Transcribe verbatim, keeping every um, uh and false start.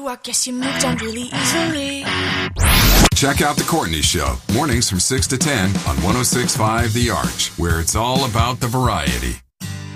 I guess you moved on really easily. Check out The Courtney Show, mornings from six to ten on one oh six point five The Arch, where it's all about the variety.